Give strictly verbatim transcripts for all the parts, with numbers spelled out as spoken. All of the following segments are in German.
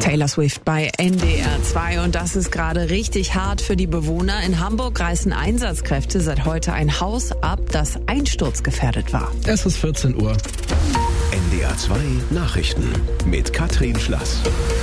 Taylor Swift bei N D R zwei und das ist gerade richtig hart für die Bewohner. In Hamburg reißen Einsatzkräfte seit heute ein Haus ab, das einsturzgefährdet war. Es ist vierzehn Uhr. N D R zwei Nachrichten mit Katrin Schlass.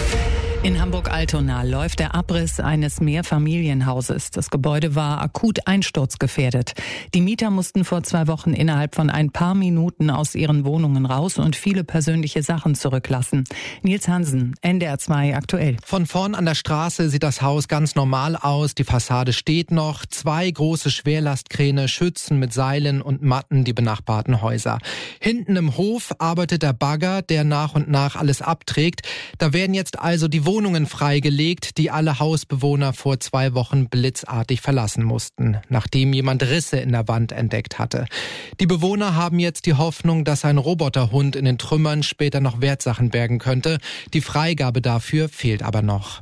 In Hamburg-Altona läuft der Abriss eines Mehrfamilienhauses. Das Gebäude war akut einsturzgefährdet. Die Mieter mussten vor zwei Wochen innerhalb von ein paar Minuten aus ihren Wohnungen raus und viele persönliche Sachen zurücklassen. Nils Hansen, N D R zwei aktuell. Von vorn an der Straße sieht das Haus ganz normal aus. Die Fassade steht noch. Zwei große Schwerlastkräne schützen mit Seilen und Matten die benachbarten Häuser. Hinten im Hof arbeitet der Bagger, der nach und nach alles abträgt. Da werden jetzt also die Wohnungen freigelegt, die alle Hausbewohner vor zwei Wochen blitzartig verlassen mussten, nachdem jemand Risse in der Wand entdeckt hatte. Die Bewohner haben jetzt die Hoffnung, dass ein Roboterhund in den Trümmern später noch Wertsachen bergen könnte. Die Freigabe dafür fehlt aber noch.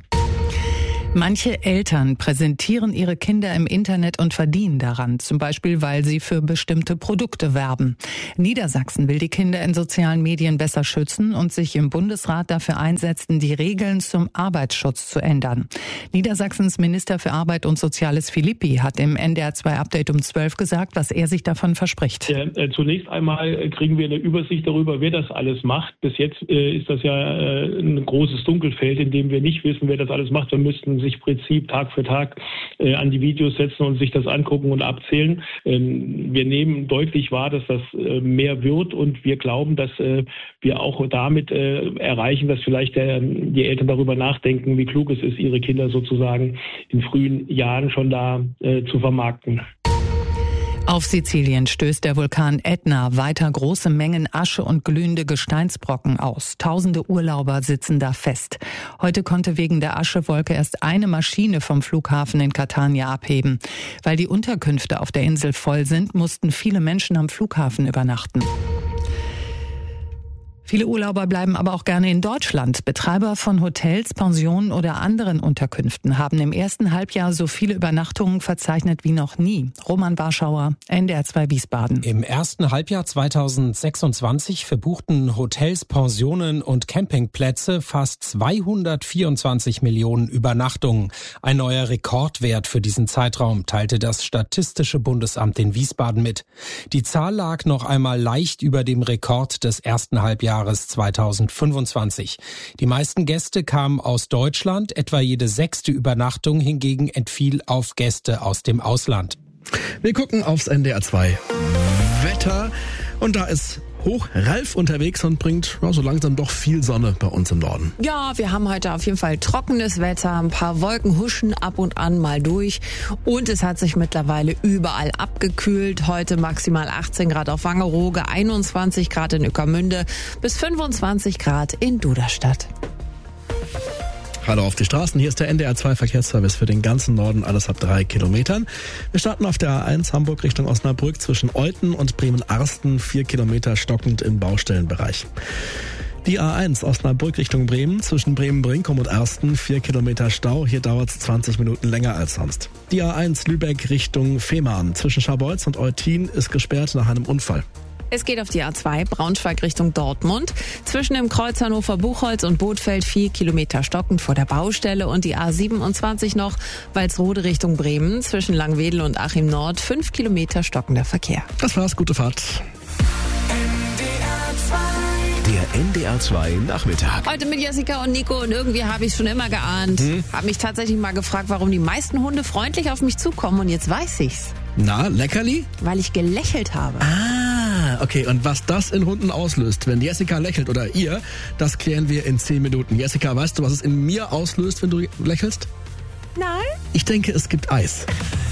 Manche Eltern präsentieren ihre Kinder im Internet und verdienen daran, zum Beispiel, weil sie für bestimmte Produkte werben. Niedersachsen will die Kinder in sozialen Medien besser schützen und sich im Bundesrat dafür einsetzen, die Regeln zum Arbeitsschutz zu ändern. Niedersachsens Minister für Arbeit und Soziales Philippi hat im N D R zwei Update um zwölf gesagt, was er sich davon verspricht. Ja, äh, zunächst einmal kriegen wir eine Übersicht darüber, wer das alles macht. Bis jetzt äh, ist das ja äh, ein großes Dunkelfeld, in dem wir nicht wissen, wer das alles macht. Wir müssten sich im Prinzip Tag für Tag äh, an die Videos setzen und sich das angucken und abzählen. Ähm, wir nehmen deutlich wahr, dass das äh, mehr wird und wir glauben, dass äh, wir auch damit äh, erreichen, dass vielleicht der, die Eltern darüber nachdenken, wie klug es ist, ihre Kinder sozusagen in frühen Jahren schon da äh, zu vermarkten. Auf Sizilien stößt der Vulkan Ätna weiter große Mengen Asche und glühende Gesteinsbrocken aus. Tausende Urlauber sitzen da fest. Heute konnte wegen der Aschewolke erst eine Maschine vom Flughafen in Catania abheben. Weil die Unterkünfte auf der Insel voll sind, mussten viele Menschen am Flughafen übernachten. Viele Urlauber bleiben aber auch gerne in Deutschland. Betreiber von Hotels, Pensionen oder anderen Unterkünften haben im ersten Halbjahr so viele Übernachtungen verzeichnet wie noch nie. Roman Warschauer, N D R zwei Wiesbaden. Im ersten Halbjahr zweitausendsechsundzwanzig verbuchten Hotels, Pensionen und Campingplätze fast zweihundertvierundzwanzig Millionen Übernachtungen. Ein neuer Rekordwert für diesen Zeitraum, teilte das Statistische Bundesamt in Wiesbaden mit. Die Zahl lag noch einmal leicht über dem Rekord des ersten Halbjahres zweitausendfünfundzwanzig. Die meisten Gäste kamen aus Deutschland, etwa jede sechste Übernachtung hingegen entfiel auf Gäste aus dem Ausland. Wir gucken aufs N D R zwei Wetter und da ist Hoch Ralf unterwegs und bringt ja, so langsam doch viel Sonne bei uns im Norden. Ja, wir haben heute auf jeden Fall trockenes Wetter. Ein paar Wolken huschen ab und an mal durch. Und es hat sich mittlerweile überall abgekühlt. Heute maximal achtzehn Grad auf Wangerooge, einundzwanzig Grad in Ueckermünde bis fünfundzwanzig Grad in Duderstadt. Hallo auf die Straßen, hier ist der N D R zwei Verkehrsservice für den ganzen Norden, alles ab drei Kilometern. Wir starten auf der A eins Hamburg Richtung Osnabrück zwischen Olten und Bremen-Arsten, vier Kilometer stockend im Baustellenbereich. Die A eins Osnabrück Richtung Bremen zwischen Bremen-Brinkum und Arsten, vier Kilometer Stau, hier dauert es zwanzig Minuten länger als sonst. Die A eins Lübeck Richtung Fehmarn zwischen Scharbeutz und Eutin ist gesperrt nach einem Unfall. Es geht auf die A zwei Braunschweig Richtung Dortmund. Zwischen dem Kreuz Hannover-Buchholz und Bothfeld vier Kilometer stockend vor der Baustelle und die A siebenundzwanzig noch Walsrode Richtung Bremen. Zwischen Langwedel und Achim Nord fünf Kilometer stockender Verkehr. Das war's, gute Fahrt. Der N D R zwei Nachmittag. Heute mit Jessica und Nico und irgendwie habe ich es schon immer geahnt. Hm? Habe mich tatsächlich mal gefragt, warum die meisten Hunde freundlich auf mich zukommen und jetzt weiß ich's. Na, Leckerli? Weil ich gelächelt habe. Ah, okay. Und was das in Hunden auslöst, wenn Jessica lächelt oder ihr, das klären wir in zehn Minuten. Jessica, weißt du, was es in mir auslöst, wenn du lächelst? Nein. Ich denke, es gibt Eis.